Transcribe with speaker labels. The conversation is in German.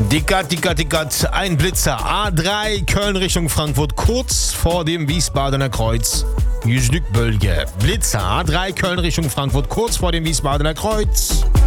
Speaker 1: Dickert, ein Blitzer. A3 Köln Richtung Frankfurt, kurz vor dem Wiesbadener Kreuz. Yüzlük Bölge. Blitzer A3 Köln Richtung Frankfurt, kurz vor dem Wiesbadener Kreuz.